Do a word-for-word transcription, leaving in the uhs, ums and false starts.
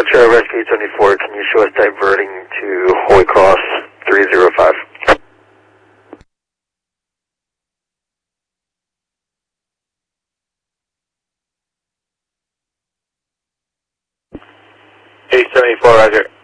Charlie Rescue eight seventy-four, can you show us diverting to Holy Cross three zero five? eight seventy-four, Roger.